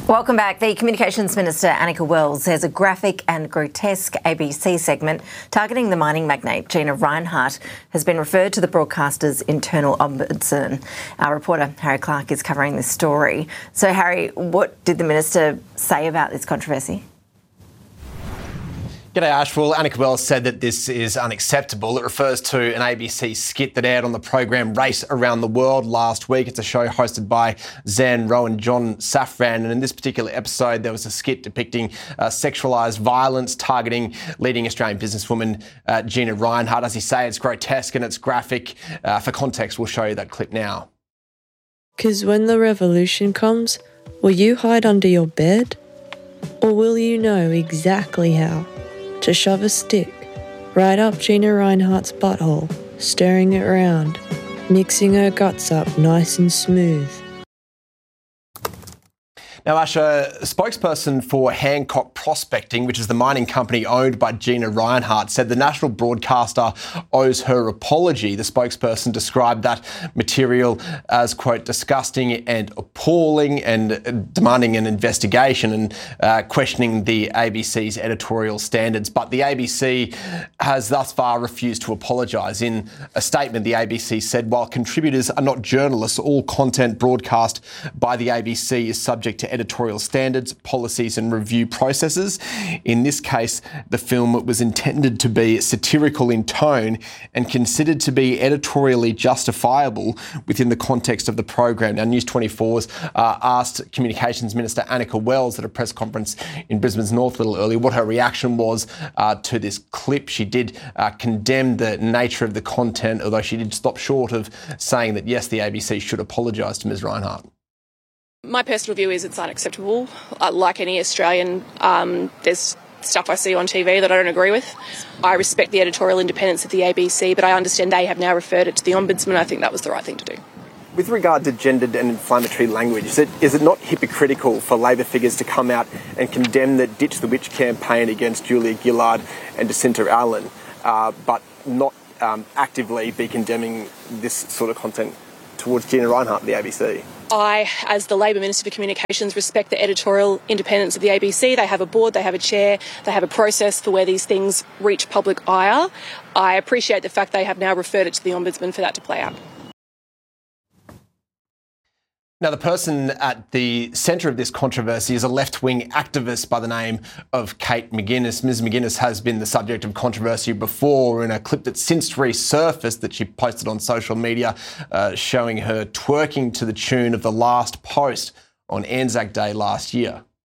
Welcome back. The Communications Minister, Anika Wells, says a graphic and grotesque ABC segment targeting the mining magnate Gina Rinehart has been referred to the broadcaster's internal ombudsman. Our reporter, Harry Clark, is covering this story. So, Harry, what did the Minister say about this controversy? G'day, Ash. Well, Anika Wells said that this is unacceptable. It refers to an ABC skit that aired on the program Race Around the World last week. It's a show hosted by Zan Rowe and John Safran. And in this particular episode, there was a skit depicting sexualised violence targeting leading Australian businesswoman Gina Rinehart. As you say, it's grotesque and it's graphic. For context, we'll show you that clip now. 'Cause when the revolution comes, will you hide under your bed? Or will you know exactly how to shove a stick right up Gina Rinehart's butthole, stirring it round, mixing her guts up nice and smooth? Now, Ash, a spokesperson for Hancock Prospecting, which is the mining company owned by Gina Rinehart, said the national broadcaster owes her apology. The spokesperson described that material as, quote, disgusting and appalling and demanding an investigation and questioning the ABC's editorial standards. But the ABC has thus far refused to apologise. In a statement, the ABC said, while contributors are not journalists, all content broadcast by the ABC is subject to editorial standards, policies and review processes. In this case, the film was intended to be satirical in tone and considered to be editorially justifiable within the context of the program. Now, News 24's asked Communications Minister Anika Wells at a press conference in Brisbane's North a little earlier what her reaction was to this clip. She did condemn the nature of the content, although she did stop short of saying that, yes, the ABC should apologise to Ms Rinehart. My personal view is it's unacceptable. Like any Australian, there's stuff I see on TV that I don't agree with. I respect the editorial independence of the ABC, but I understand they have now referred it to the Ombudsman. I think that was the right thing to do. With regard to gendered and inflammatory language, is it not hypocritical for Labor figures to come out and condemn the Ditch the Witch campaign against Julia Gillard and Jacinta Allen, but not actively be condemning this sort of content towards Gina Rinehart and the ABC? I, as the Labor Minister for Communications, respect the editorial independence of the ABC. They have a board, they have a chair, they have a process for where these things reach public ire. I appreciate the fact they have now referred it to the Ombudsman for that to play out. Now, the person at the centre of this controversy is a left-wing activist by the name of Kate McGuinness. Ms McGuinness has been the subject of controversy before in a clip that's since resurfaced that she posted on social media showing her twerking to the tune of The Last Post on Anzac Day last year.